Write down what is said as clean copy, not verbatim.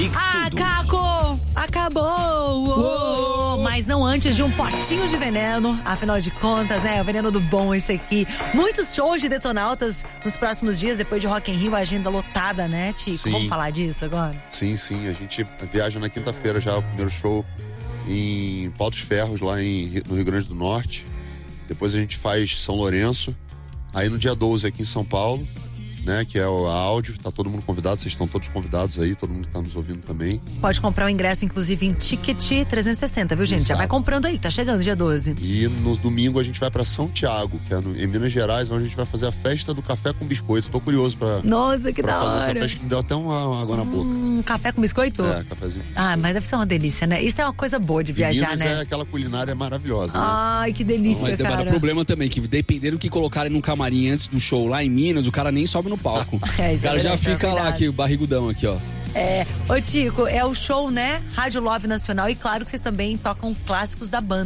Mix Tudo. Caco! Acabou! Mas não antes de um potinho de veneno. Afinal de contas, né? O veneno do bom esse aqui. Muitos shows de Detonautas nos próximos dias, depois de Rock in Rio, a agenda lotada, né, Tico? Sim. Vamos falar disso agora? Sim, a gente viaja na quinta-feira já, o primeiro show em Pau dos Ferros, lá no Rio Grande do Norte. Depois a gente faz São Lourenço. Aí no dia 12 aqui em São Paulo, né, que é a áudio, tá todo mundo convidado, vocês estão todos convidados aí, todo mundo que tá nos ouvindo também. Pode comprar o ingresso, inclusive, em Ticket 360, viu, gente? Exato. Já vai comprando aí, tá chegando dia 12. E no domingo a gente vai pra São Tiago, que é em Minas Gerais, onde a gente vai fazer a festa do café com biscoito. Tô curioso pra Nossa, que da fazer essa hora. festa, que me deu até uma água na boca. Café com biscoito? É, cafezinho. Ah, mas deve ser uma delícia, né? Isso é uma coisa boa de viajar, Minas né? é aquela culinária maravilhosa, né? Ai, que delícia, Mas cara. o problema também, que dependendo do que colocarem num camarim antes do show lá em Minas, o cara nem sobe no palco. É, O cara já verdade, fica lá, verdade. aqui, o barrigudão aqui, ó. Ô Tico, é o show, né? Rádio Love Nacional, e claro que vocês também tocam clássicos da banda.